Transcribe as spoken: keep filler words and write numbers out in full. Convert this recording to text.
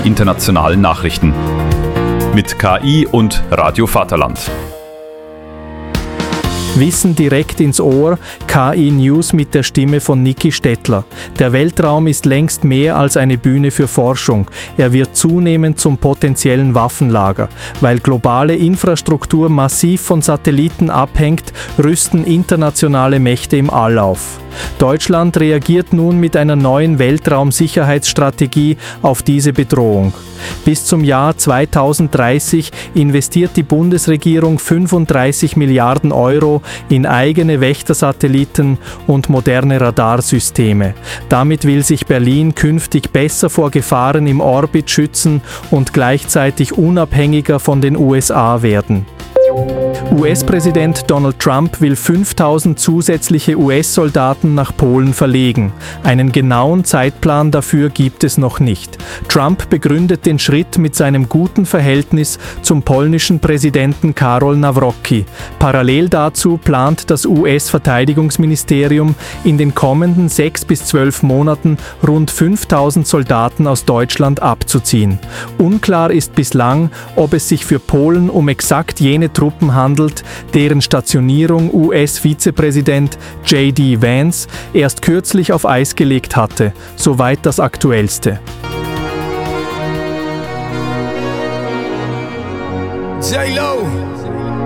internationalen Nachrichten. Mit K I und Radio Vaterland. Wissen direkt ins Ohr, K I News mit der Stimme von Niki Stettler. Der Weltraum ist längst mehr als eine Bühne für Forschung. Er wird zunehmend zum potenziellen Waffenlager. Weil globale Infrastruktur massiv von Satelliten abhängt, rüsten internationale Mächte im All auf. Deutschland reagiert nun mit einer neuen Weltraumsicherheitsstrategie auf diese Bedrohung. Bis zum Jahr zweitausenddreißig investiert die Bundesregierung fünfunddreißig Milliarden Euro in eigene Wächtersatelliten und moderne Radarsysteme. Damit will sich Berlin künftig besser vor Gefahren im Orbit schützen und gleichzeitig unabhängiger von den U S A werden. U S-Präsident Donald Trump will fünftausend zusätzliche U S-Soldaten nach Polen verlegen. Einen genauen Zeitplan dafür gibt es noch nicht. Trump begründet den Schritt mit seinem guten Verhältnis zum polnischen Präsidenten Karol Nawrocki. Parallel dazu plant das U S-Verteidigungsministerium in den kommenden sechs bis zwölf Monaten rund fünftausend Soldaten aus Deutschland abzuziehen. Unklar ist bislang, ob es sich für Polen um exakt jene Truppen handelt, deren Stationierung U S-Vizepräsident J D Vance erst kürzlich auf Eis gelegt hatte. Soweit das Aktuellste. J-Lo.